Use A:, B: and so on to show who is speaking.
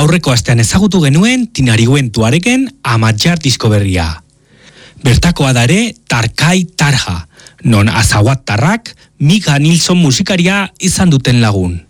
A: aurreko astean ezagutu genuen Tinarigüen Tuaregen Amatjar disko berria. Bertakoa da ere Tarkai Tarja, non Azawattarrak Mika Nilsson musikaria izan duten lagun.